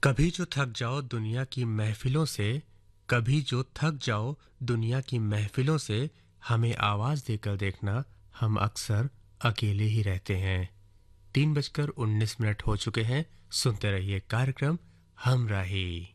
कभी जो थक जाओ दुनिया की महफिलों से, कभी जो थक जाओ दुनिया की महफिलों से, हमें आवाज देकर देखना, हम अक्सर अकेले ही रहते हैं। 3:19 हो चुके हैं। सुनते रहिए कार्यक्रम हमराही।